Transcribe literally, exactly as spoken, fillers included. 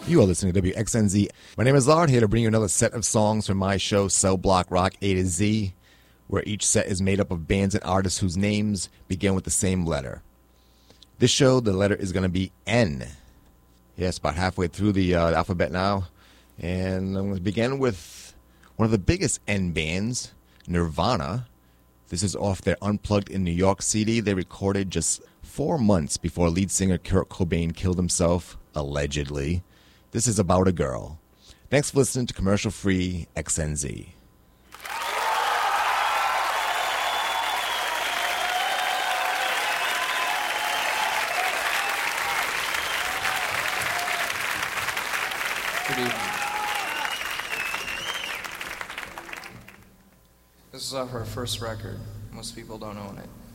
You are listening to W X N Z. My name is Lard, here to bring you another set of songs from my show, Cell Block Rock A to Z, where each set is made up of bands and artists whose names begin with the same letter. This show, the letter is going to be N. Yes, about halfway through the uh, alphabet now. And I'm going to begin with one of the biggest N bands, Nirvana. This is off their Unplugged in New York C D they recorded just four months before lead singer Kurt Cobain killed himself, allegedly. This is About a Girl. Thanks for listening to commercial-free X N Z. Good evening. This is off our first record. Most people don't own it.